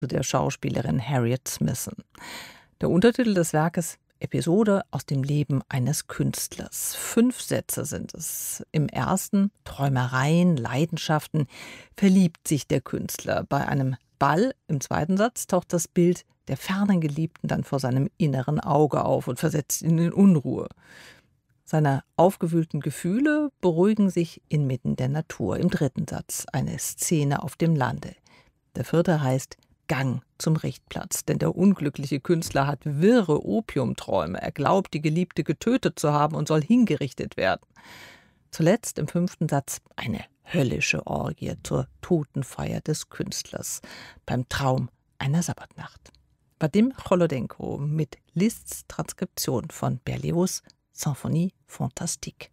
der Schauspielerin Harriet Smithson. Der Untertitel des Werkes: Episode aus dem Leben eines Künstlers. 5 Sätze sind es. Im ersten: Träumereien, Leidenschaften, verliebt sich der Künstler bei einem Ball. Im zweiten Satz taucht das Bild der fernen Geliebten dann vor seinem inneren Auge auf und versetzt ihn in Unruhe. Seine aufgewühlten Gefühle beruhigen sich inmitten der Natur. Im dritten Satz eine Szene auf dem Lande. Der vierte heißt Gang zum Richtplatz, denn der unglückliche Künstler hat wirre Opiumträume. Er glaubt, die Geliebte getötet zu haben und soll hingerichtet werden. Zuletzt im 5. Satz eine höllische Orgie zur Totenfeier des Künstlers beim Traum einer Sabbatnacht. Vadim Cholodenko mit Liszt's Transkription von Berlioz' Symphonie Fantastique.